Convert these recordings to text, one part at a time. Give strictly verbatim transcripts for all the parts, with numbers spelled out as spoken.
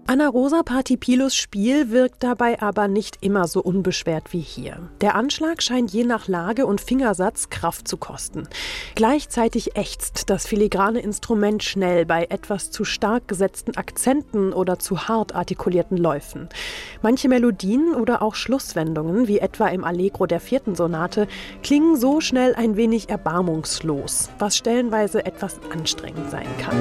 Anna Rosa Partipilos Spiel wirkt dabei aber nicht immer so unbeschwert wie hier. Der Anschlag scheint je nach Lage und Fingersatz Kraft zu kosten. Gleichzeitig ächzt das filigrane Instrument schnell bei etwas zu stark gesetzten Akzenten oder zu hart artikulierten Läufen. Manche Melodien oder auch Schlusswendungen, wie etwa im Allegro der vierten Sonate, klingen so schnell ein wenig erbarmungslos, was stellenweise etwas anstrengend sein kann.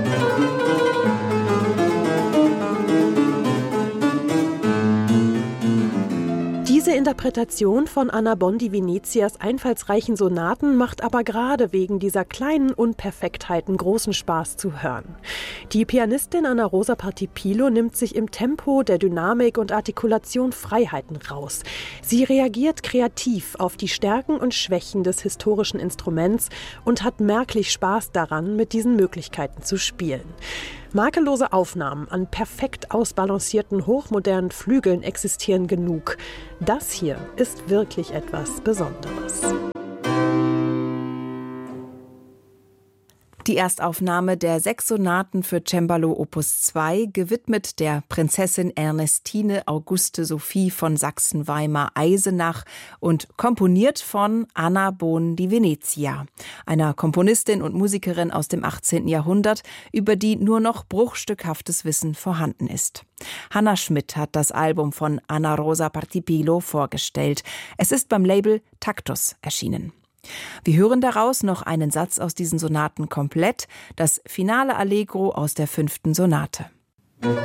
Diese Interpretation von Anna Bondi-Venezias einfallsreichen Sonaten macht aber gerade wegen dieser kleinen Unperfektheiten großen Spaß zu hören. Die Pianistin Anna Rosa Partipilo nimmt sich im Tempo, der Dynamik und Artikulation Freiheiten raus. Sie reagiert kreativ auf die Stärken und Schwächen des historischen Instruments und hat merklich Spaß daran, mit diesen Möglichkeiten zu spielen. Makellose Aufnahmen an perfekt ausbalancierten, hochmodernen Flügeln existieren genug. Das hier ist wirklich etwas Besonderes. Die Erstaufnahme der sechs Sonaten für Cembalo Opus zwei, gewidmet der Prinzessin Ernestine Auguste Sophie von Sachsen-Weimar-Eisenach und komponiert von Anna Bondi-Venezia, einer Komponistin und Musikerin aus dem achtzehnten Jahrhundert, über die nur noch bruchstückhaftes Wissen vorhanden ist. Hanna Schmidt hat das Album von Anna Rosa Partipilo vorgestellt. Es ist beim Label Taktus erschienen. Wir hören daraus noch einen Satz aus diesen Sonaten komplett, das finale Allegro aus der fünften Sonate.